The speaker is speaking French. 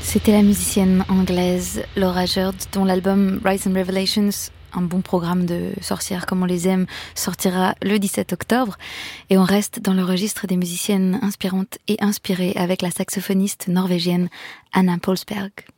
C'était la musicienne anglaise Laura Jerd, dont l'album Rise and Revelations, un bon programme de sorcières comme on les aime, sortira le 17 octobre. Et on reste dans le registre des musiciennes inspirantes et inspirées avec la saxophoniste norvégienne Anna Paulsberg.